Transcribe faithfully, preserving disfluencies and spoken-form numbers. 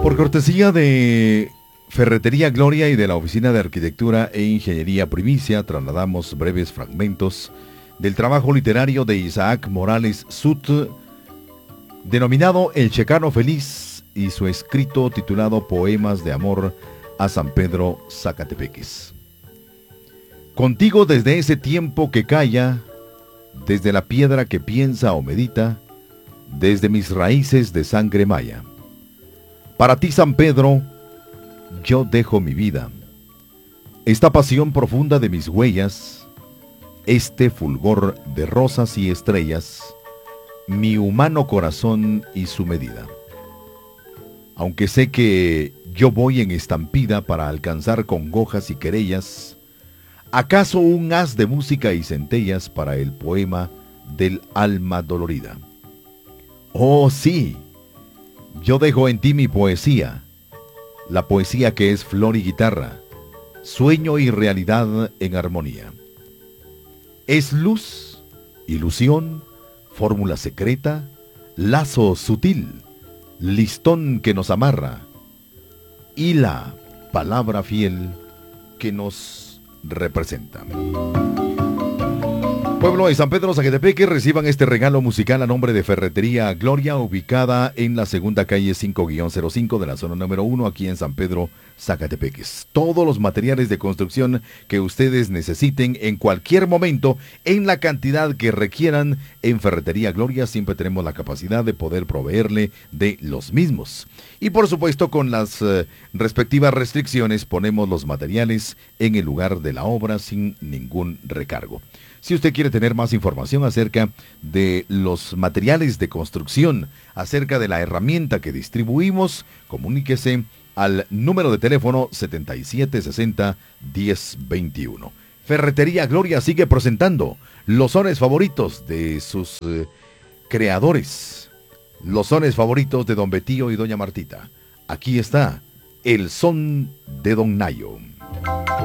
Por cortesía de Ferretería Gloria y de la Oficina de Arquitectura e Ingeniería Primicia, trasladamos breves fragmentos del trabajo literario de Isaac Morales Sut, denominado El Checano Feliz, y su escrito titulado Poemas de Amor a San Pedro Zacatepeques. Contigo desde ese tiempo que calla, desde la piedra que piensa o medita, desde mis raíces de sangre maya. Para ti, San Pedro, yo dejo mi vida, esta pasión profunda de mis huellas, este fulgor de rosas y estrellas, mi humano corazón y su medida. Aunque sé que yo voy en estampida para alcanzar congojas y querellas, ¿acaso un haz de música y centellas para el poema del alma dolorida? Oh, sí, yo dejo en ti mi poesía, la poesía que es flor y guitarra, sueño y realidad en armonía. Es luz, ilusión, fórmula secreta, lazo sutil, listón que nos amarra, y la palabra fiel que nos representa. Pueblo de San Pedro Zacatepeques, reciban este regalo musical a nombre de Ferretería Gloria, ubicada en la segunda calle cinco guión cero cinco de la zona número uno, aquí en San Pedro Zacatepeques. Todos los materiales de construcción que ustedes necesiten en cualquier momento, en la cantidad que requieran, en Ferretería Gloria siempre tenemos la capacidad de poder proveerle de los mismos. Y por supuesto, con las eh, respectivas restricciones, ponemos los materiales en el lugar de la obra sin ningún recargo. Si usted quiere tener más información acerca de los materiales de construcción, acerca de la herramienta que distribuimos, comuníquese al número de teléfono setenta y siete sesenta, diez veintiuno. Ferretería Gloria sigue presentando los sones favoritos de sus eh, creadores, los sones favoritos de Don Betío y Doña Martita. Aquí está el son de Don Nayo.